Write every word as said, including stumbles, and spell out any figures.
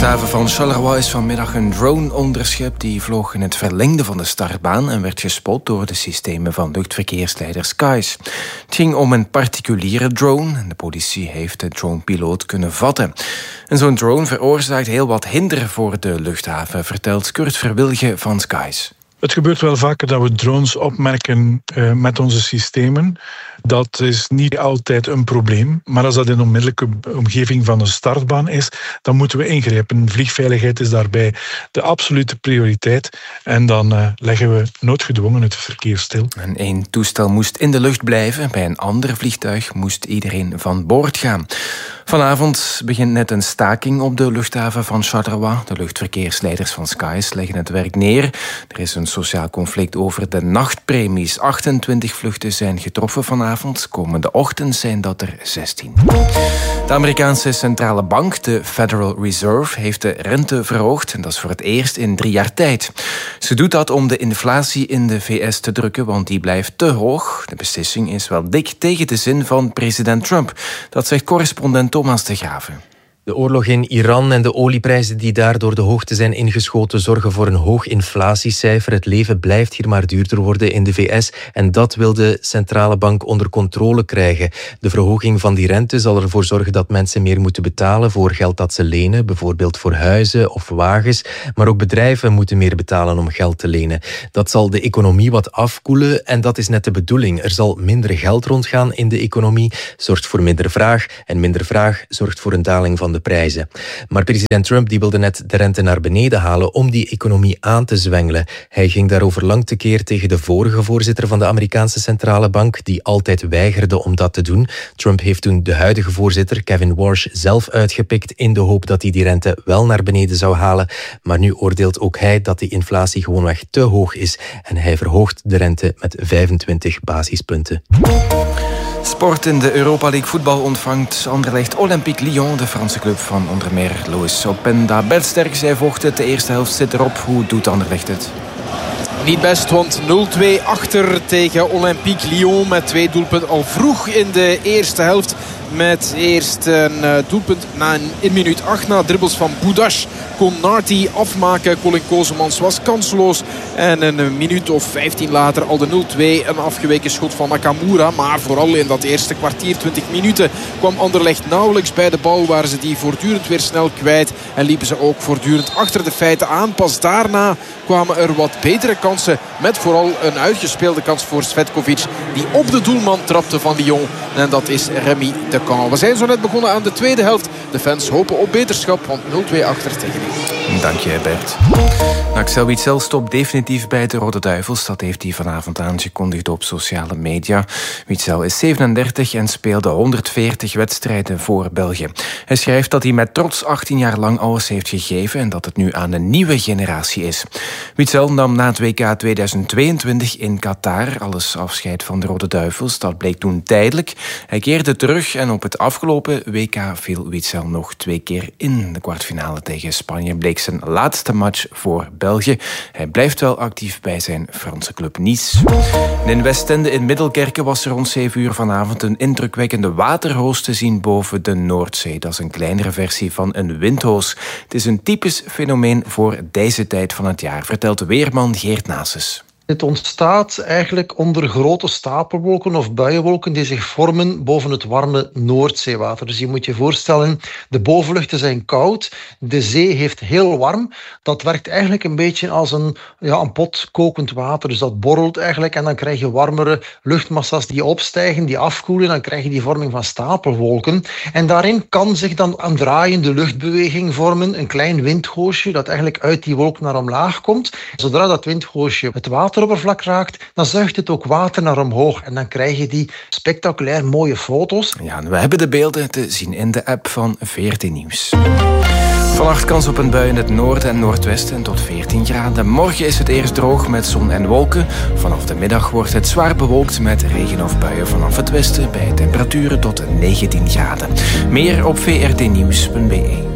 luchthaven van Charleroi is vanmiddag een drone onderschept. Die vloog in het verlengde van de startbaan en werd gespot door de systemen van luchtverkeersleider Skies. Het ging om een particuliere drone en de politie heeft de dronepiloot kunnen vatten. En zo'n drone veroorzaakt heel wat hinder voor de luchthaven, vertelt Kurt Verwilge van Skies. Het gebeurt wel vaker dat we drones opmerken uh, met onze systemen. Dat is niet altijd een probleem. Maar als dat in de onmiddellijke omgeving van een startbaan is, dan moeten we ingrijpen. Vliegveiligheid is daarbij de absolute prioriteit. En dan uh, leggen we noodgedwongen het verkeer stil. En één toestel moest in de lucht blijven. Bij een ander vliegtuig moest iedereen van boord gaan. Vanavond begint net een staking op de luchthaven van Charleroi. De luchtverkeersleiders van Skies leggen het werk neer. Er is een sociaal conflict over de nachtpremies. achtentwintig vluchten zijn getroffen vanavond. Komende ochtend zijn dat er zestien. De Amerikaanse centrale bank, de Federal Reserve, heeft de rente verhoogd. En dat is voor het eerst in drie jaar tijd. Ze doet dat om de inflatie in de V S te drukken, want die blijft te hoog. De beslissing is wel dik tegen de zin van president Trump. Dat zegt correspondent Thomas de Graven. De oorlog in Iran en de olieprijzen die daar door de hoogte zijn ingeschoten zorgen voor een hoog inflatiecijfer. Het leven blijft hier maar duurder worden in de V S en dat wil de centrale bank onder controle krijgen. De verhoging van die rente zal ervoor zorgen dat mensen meer moeten betalen voor geld dat ze lenen, bijvoorbeeld voor huizen of wagens. Maar ook bedrijven moeten meer betalen om geld te lenen. Dat zal de economie wat afkoelen en dat is net de bedoeling. Er zal minder geld rondgaan in de economie, zorgt voor minder vraag en minder vraag zorgt voor een daling van de prijzen. Maar president Trump die wilde net de rente naar beneden halen om die economie aan te zwengelen. Hij ging daarover lang tekeer tegen de vorige voorzitter van de Amerikaanse centrale bank, die altijd weigerde om dat te doen. Trump heeft toen de huidige voorzitter, Kevin Warsh, zelf uitgepikt in de hoop dat hij die rente wel naar beneden zou halen. Maar nu oordeelt ook hij dat die inflatie gewoonweg te hoog is en hij verhoogt de rente met vijfentwintig basispunten. Sport in de Europa League voetbal ontvangt Anderlecht Olympique Lyon, de Franse club van onder meer Loïs Openda. Bert Sterk, zij vochten, de eerste helft zit erop. Hoe doet Anderlecht het? Niet best, want nul twee achter tegen Olympique Lyon met twee doelpunten al vroeg in de eerste helft. Met eerst een doelpunt na een, in minuut acht na dribbels van Boudache. Kon Narty afmaken. Colin Kozemans was kansloos. En een minuut of vijftien later al de nul twee. Een afgeweken schot van Nakamura. Maar vooral in dat eerste kwartier, twintig minuten, kwam Anderlecht nauwelijks bij de bal. Waren ze die voortdurend weer snel kwijt. En liepen ze ook voortdurend achter de feiten aan. Pas daarna kwamen er wat betere kansen. Met vooral een uitgespeelde kans voor Svetkovic. Die op de doelman trapte van Lyon. En dat is Remy de Camp. We zijn zo net begonnen aan de tweede helft. De fans hopen op beterschap, want nul twee achter tegen Lyon. Dank je, Bert. Axel Witsel stopt definitief bij de Rode Duivels. Dat heeft hij vanavond aangekondigd op sociale media. Witsel is zevenendertig en speelde honderdveertig wedstrijden voor België. Hij schrijft dat hij met trots achttien jaar lang alles heeft gegeven en dat het nu aan een nieuwe generatie is. Witsel nam na het W K tweeduizend tweeëntwintig in Qatar alles afscheid van de Rode Duivels. Dat bleek toen tijdelijk. Hij keerde terug en op het afgelopen W K viel Witsel nog twee keer in. De kwartfinale tegen Spanje bleek zijn laatste match voor België. Hij blijft wel actief bij zijn Franse club Nice. En in Westende in Middelkerken was er rond zeven uur vanavond een indrukwekkende waterhoos te zien boven de Noordzee. Dat is een kleinere versie van een windhoos. Het is een typisch fenomeen voor deze tijd van het jaar, vertelt weerman Geert Nases. Het ontstaat eigenlijk onder grote stapelwolken of buienwolken die zich vormen boven het warme Noordzeewater. Dus je moet je voorstellen, de bovenluchten zijn koud, de zee heeft heel warm. Dat werkt eigenlijk een beetje als een, ja, een pot kokend water. Dus dat borrelt eigenlijk en dan krijg je warmere luchtmassa's die opstijgen, die afkoelen. Dan krijg je die vorming van stapelwolken. En daarin kan zich dan een draaiende luchtbeweging vormen, een klein windhoosje dat eigenlijk uit die wolk naar omlaag komt. Zodra dat windhoosje het water wateroppervlak raakt, dan zuigt het ook water naar omhoog. En dan krijg je die spectaculair mooie foto's. Ja, en we hebben de beelden te zien in de app van V R T Nieuws. Vannacht kans op een bui in het noorden en noordwesten tot veertien graden. Morgen is het eerst droog met zon en wolken. Vanaf de middag wordt het zwaar bewolkt met regen of buien vanaf het westen bij temperaturen tot negentien graden. Meer op v r t nieuws punt b e.